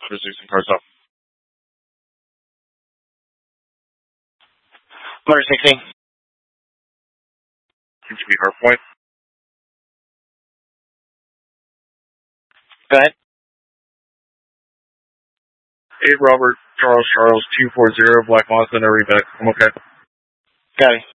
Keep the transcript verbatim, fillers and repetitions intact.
Reducing cars up. Motor sixteen. Can you be hard point? Go ahead. eight Robert, Charles, Charles, two four zero, Black Mazda, no reback. I'm okay. Got it.